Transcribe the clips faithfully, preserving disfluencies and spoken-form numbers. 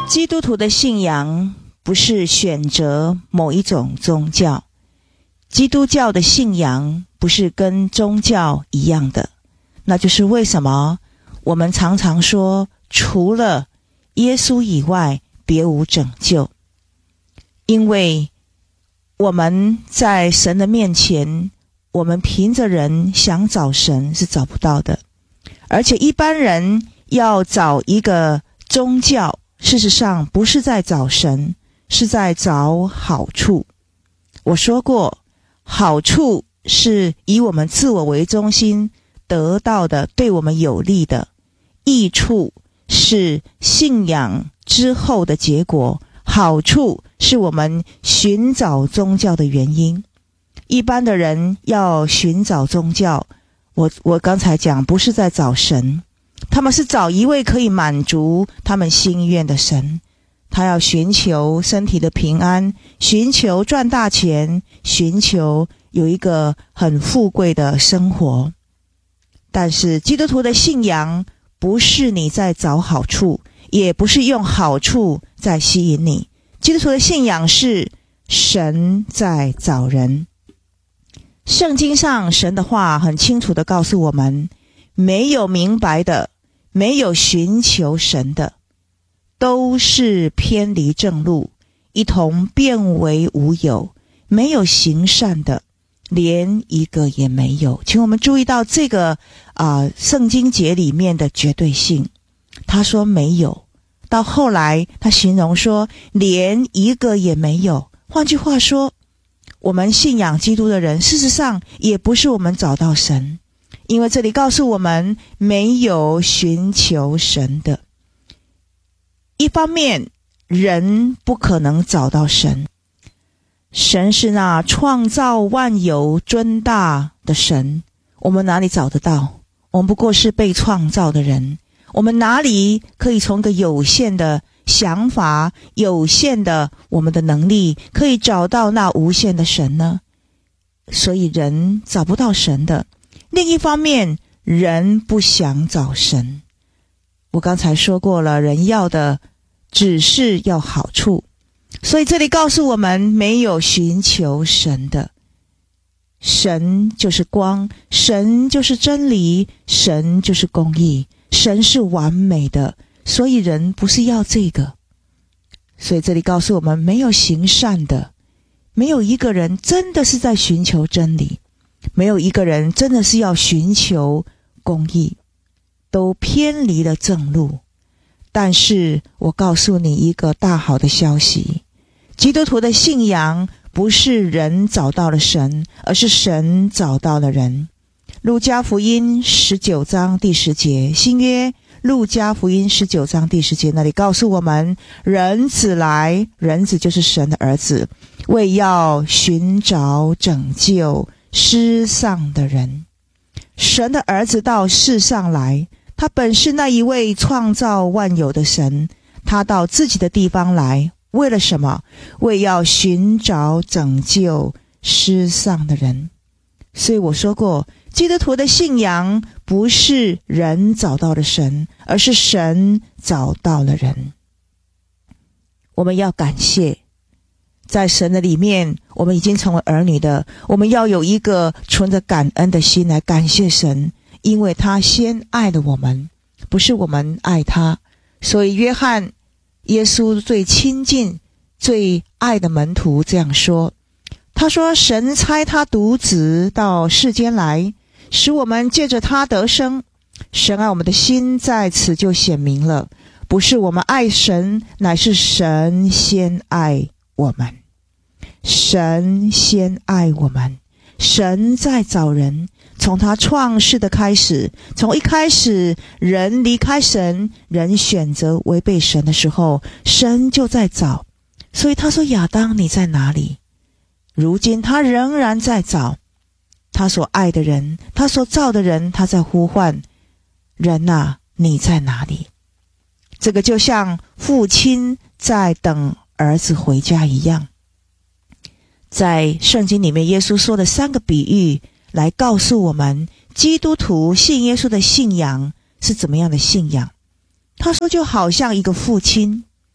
基督徒的信仰不是选择某一种宗教，基督教的信仰不是跟宗教一样的，那就是为什么我们常常说除了耶稣以外别无拯救。因为我们在神的面前，我们凭着人想找神是找不到的，而且一般人要找一个宗教，事实上不是在找神，是在找好处。我说过，好处是以我们自我为中心得到的，对我们有利的；益处是信仰之后的结果，好处是我们寻找宗教的原因。一般的人要寻找宗教，我我刚才讲不是在找神，他们是找一位可以满足他们心愿的神。他要寻求身体的平安，寻求赚大钱，寻求有一个很富贵的生活。但是基督徒的信仰不是你在找好处，也不是用好处在吸引你。基督徒的信仰是神在找人。圣经上神的话很清楚地告诉我们，没有明白的，没有寻求神的，都是偏离正路，一同变为无有，没有行善的，连一个也没有。请我们注意到这个啊、呃，圣经节里面的绝对性。他说没有，到后来他形容说连一个也没有。换句话说，我们信仰基督的人，事实上也不是我们找到神，因为这里告诉我们没有寻求神的。一方面，人不可能找到神，神是那创造万有尊大的神，我们哪里找得到？我们不过是被创造的人，我们哪里可以从一个有限的想法，有限的我们的能力，可以找到那无限的神呢？所以人找不到神的。另一方面，人不想找神。我刚才说过了，人要的只是要好处，所以这里告诉我们没有寻求神的。神就是光，神就是真理，神就是公义，神是完美的，所以人不是要这个。所以这里告诉我们没有行善的，没有一个人真的是在寻求真理，没有一个人真的是要寻求公义，都偏离了正路。但是我告诉你一个大好的消息，基督徒的信仰不是人找到了神，而是神找到了人。路加福音十九章第十节，新约路加福音十九章第十节，那里告诉我们，人子来，人子就是神的儿子，为要寻找拯救失丧的人。神的儿子到世上来，他本是那一位创造万有的神，他到自己的地方来，为了什么？为要寻找拯救失丧的人。所以我说过，基督徒的信仰不是人找到了神，而是神找到了人。我们要感谢，在神的里面，我们已经成为儿女的，我们要有一个存着感恩的心来感谢神，因为他先爱了我们，不是我们爱他。所以约翰，耶稣最亲近最爱的门徒这样说，他说，神差他独子到世间来，使我们借着他得生。神爱我们的心在此就显明了，不是我们爱神，乃是神先爱我们。神先爱我们，神在找人。从他创世的开始，从一开始人离开神，人选择违背神的时候，神就在找。所以他说，亚当你在哪里？如今他仍然在找他所爱的人，他所造的人，他在呼唤人啊，你在哪里？这个就像父亲在等儿子回家一样。在圣经里面，耶稣说的三个比喻来告诉我们，基督徒信耶稣的信仰是怎么样的信仰。他说就好像一个父亲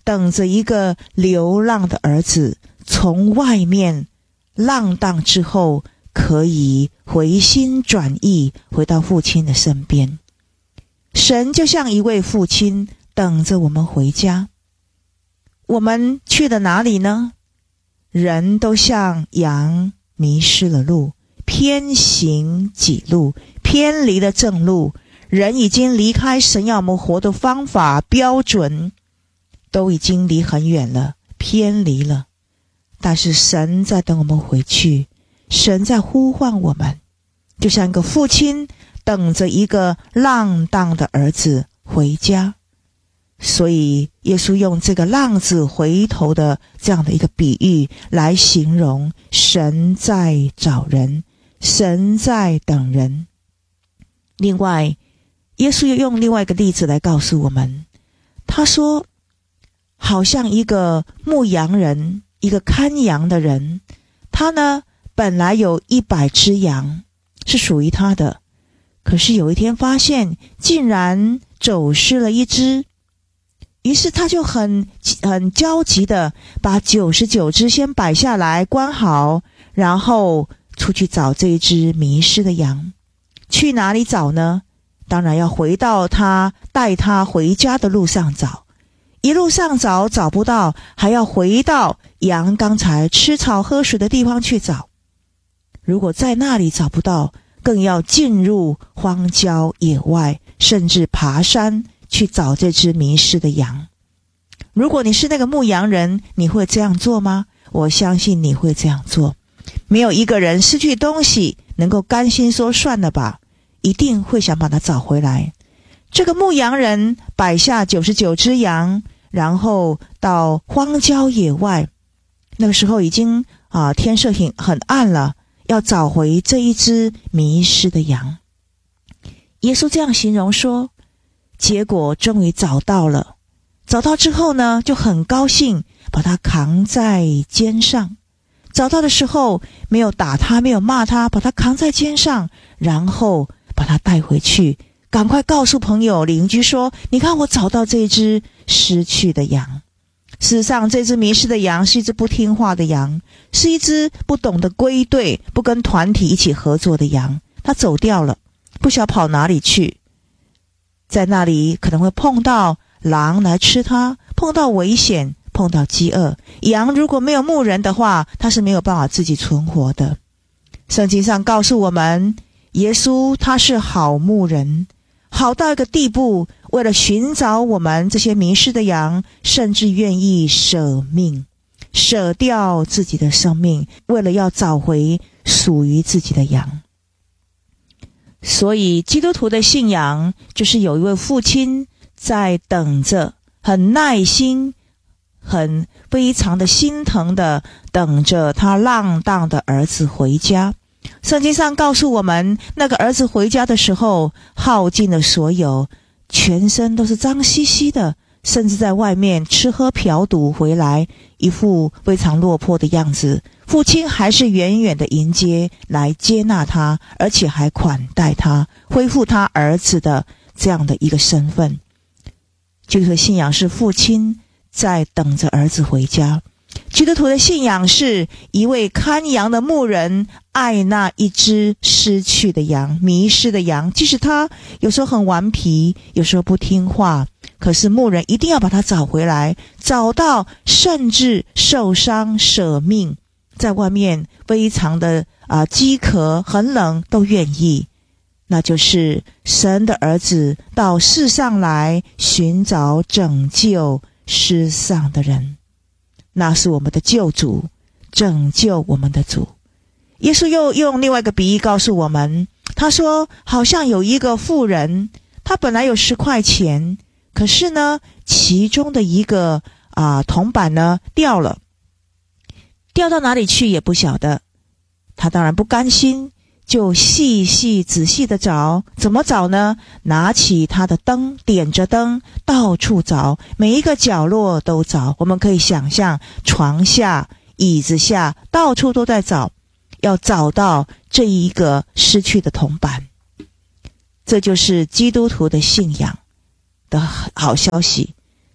等着一个流浪的儿子从外面浪荡之后，可以回心转意，回到父亲的身边。神就像一位父亲，等着我们回家。我们去了哪里呢？人都像羊迷失了路，偏行己路，偏离了正路。人已经离开神要我们活的方法标准，都已经离很远了，偏离了。但是神在等我们回去，神在呼唤我们，就像一个父亲等着一个浪荡的儿子回家。所以耶稣用这个浪子回头的这样的一个比喻来形容神在找人，神在等人。另外耶稣又用另外一个例子来告诉我们，他说好像一个牧羊人，一个看羊的人，他呢本来有一百只羊是属于他的，可是有一天发现竟然走失了一只，于是他就很很焦急的把九十九只先摆下来关好，然后出去找这一只迷失的羊。去哪里找呢？当然要回到他带他回家的路上找。一路上找找不到，还要回到羊刚才吃草喝水的地方去找。如果在那里找不到，更要进入荒郊野外，甚至爬山去找这只迷失的羊。如果你是那个牧羊人，你会这样做吗？我相信你会这样做。没有一个人失去东西能够甘心说算了吧，一定会想把它找回来。这个牧羊人摆下九十九只羊，然后到荒郊野外，那个时候已经啊天色很很暗了，要找回这一只迷失的羊。耶稣这样形容说，结果终于找到了，找到之后呢就很高兴，把它扛在肩上。找到的时候没有打他，没有骂他，把他扛在肩上，然后把他带回去，赶快告诉朋友邻居说，你看我找到这只失去的羊。事实上这只迷失的羊是一只不听话的羊，是一只不懂得归队，不跟团体一起合作的羊。它走掉了，不晓得跑哪里去，在那里可能会碰到狼来吃它，碰到危险，碰到饥饿。羊如果没有牧人的话，它是没有办法自己存活的。圣经上告诉我们，耶稣他是好牧人，好到一个地步，为了寻找我们这些迷失的羊，甚至愿意舍命，舍掉自己的生命，为了要找回属于自己的羊。所以基督徒的信仰就是有一位父亲在等着，很耐心，很非常的心疼的等着他浪荡的儿子回家。圣经上告诉我们，那个儿子回家的时候耗尽了所有，全身都是脏兮兮的，甚至在外面吃喝嫖赌回来，一副非常落魄的样子。父亲还是远远的迎接来接纳他，而且还款待他，恢复他儿子的这样的一个身份。基督徒的信仰是父亲在等着儿子回家。基督徒的信仰是一位看羊的牧人，爱那一只失去的羊，迷失的羊。即使他有时候很顽皮，有时候不听话，可是牧人一定要把他找回来，找到甚至受伤舍命，在外面非常的啊、呃、饥渴很冷都愿意。那就是神的儿子到世上来寻找拯救失丧的人，那是我们的救主，拯救我们的主。耶稣又用另外一个比喻告诉我们，他说好像有一个妇人，他本来有十块钱，可是呢其中的一个啊、呃、铜板呢掉了，掉到哪里去也不晓得。他当然不甘心，就细细仔细的找。怎么找呢？拿起他的灯，点着灯，到处找，每一个角落都找。我们可以想象，床下、椅子下，到处都在找，要找到这一个失去的铜板。这就是基督徒的信仰的好消息。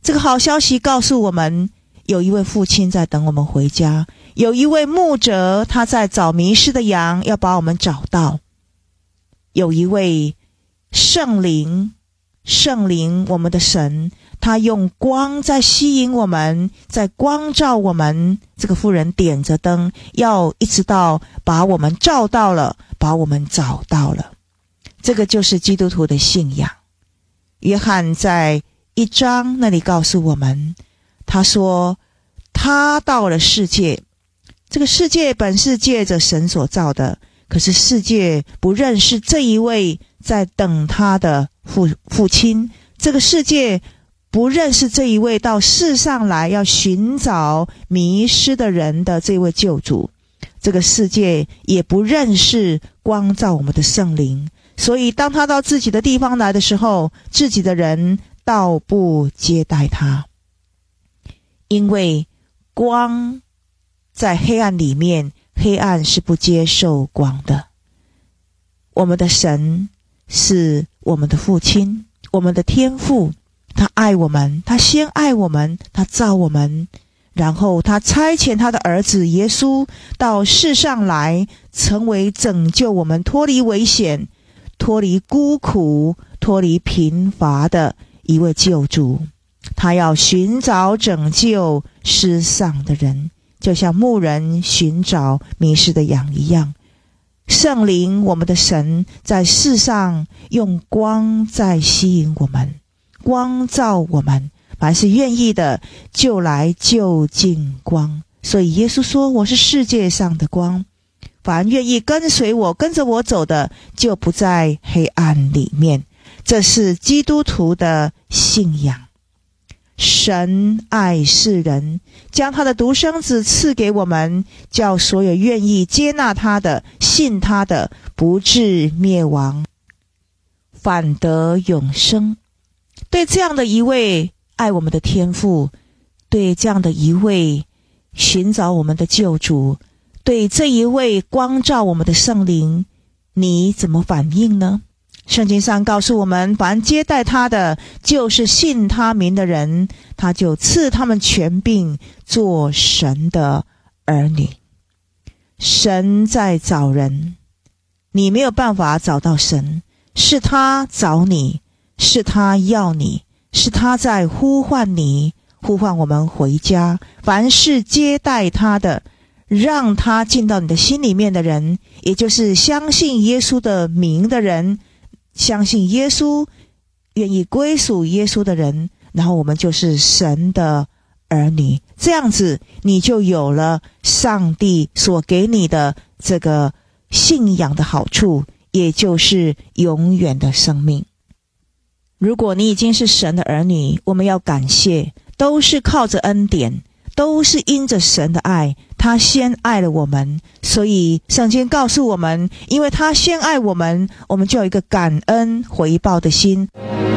这个好消息告诉我们，有一位父亲在等我们回家，有一位牧者他在找迷失的羊，要把我们找到，有一位圣灵，圣灵我们的神，他用光在吸引我们，在光照我们。这个妇人点着灯，要一直到把我们照到了，把我们找到了。这个就是基督徒的信仰。约翰在一章那里告诉我们，他说他到了世界，这个世界本是借着神所造的，可是世界不认识这一位在等他的父父亲，这个世界不认识这一位到世上来要寻找迷失的人的这位救主，这个世界也不认识光照我们的圣灵，所以当他到自己的地方来的时候，自己的人倒不接待他。因为光在黑暗里面，黑暗是不接受光的。我们的神是我们的父亲，我们的天父，他爱我们，他先爱我们，他造我们，然后他差遣他的儿子耶稣到世上来，成为拯救我们脱离危险，脱离孤苦，脱离贫乏的一位救主。他要寻找拯救失丧的人，就像牧人寻找迷失的羊一样。圣灵我们的神在世上用光在吸引我们，光照我们，凡是愿意的就来就近光。所以耶稣说，我是世界上的光，凡愿意跟随我，跟着我走的，就不在黑暗里面。这是基督徒的信仰。神爱世人，将他的独生子赐给我们，叫所有愿意接纳他的，信他的，不至灭亡，反得永生。对这样的一位爱我们的天父，对这样的一位寻找我们的救主，对这一位光照我们的圣灵，你怎么反应呢？圣经上告诉我们，凡接待他的，就是信他名的人，他就赐他们权柄做神的儿女。神在找人，你没有办法找到神，是他找你，是他要你，是他在呼唤你，呼唤我们回家。凡是接待他的，让他进到你的心里面的人，也就是相信耶稣的名的人，相信耶稣，愿意归属耶稣的人，然后我们就是神的儿女。这样子你就有了上帝所给你的这个信仰的好处，也就是永远的生命。如果你已经是神的儿女，我们要感谢，都是靠着恩典，都是因着神的爱，他先爱了我们。所以圣经告诉我们，因为他先爱我们，我们就有一个感恩回报的心。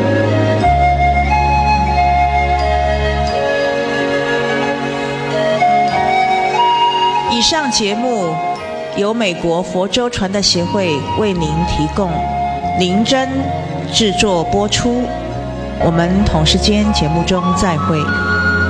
以上节目由美国佛州传道协会为您提供，林真制作播出。我们同时间节目中再会。